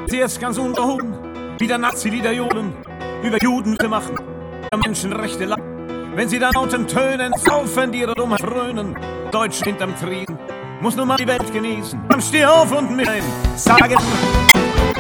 Sie jetzt ganz unterhoben, wieder Nazi-Lieder johlen, über Juden machen, über Menschenrechte lachen. Wenn sie dann lauten Tönen, saufen die ihre Dummheit frönen. Deutsch hinterm Tresen, muss nun mal die Welt genießen. Dann steh auf und mit ein, sagen